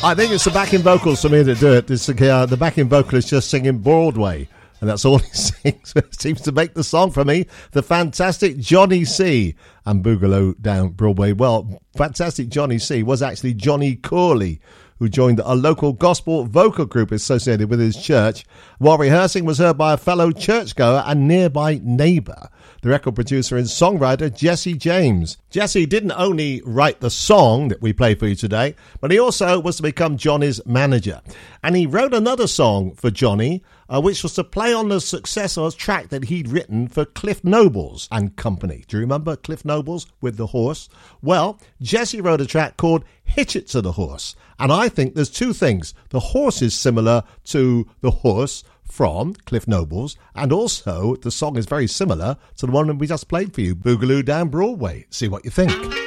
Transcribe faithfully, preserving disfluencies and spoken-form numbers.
I think it's the backing vocals for me that do it. This, uh, the backing vocalist just singing Broadway, and that's all he sings. It seems to make the song for me. The fantastic Johnny C. and Boogaloo Down Broadway. Well, fantastic Johnny C. was actually Johnny Corley, who joined a local gospel vocal group associated with his church. While rehearsing, was heard by a fellow churchgoer and nearby neighbour, the record producer and songwriter Jesse James. Jesse didn't only write the song that we play for you today, but he also was to become Johnny's manager. And he wrote another song for Johnny, uh, which was to play on the successor track that he'd written for Cliff Nobles and Company. Do you remember Cliff Nobles with the horse? Well, Jesse wrote a track called Hitch It to the Horse. And I think there's two things. The horse is similar to the horse from Cliff Nobles, and also the song is very similar to the one that we just played for you, Boogaloo Down Broadway. See what you think.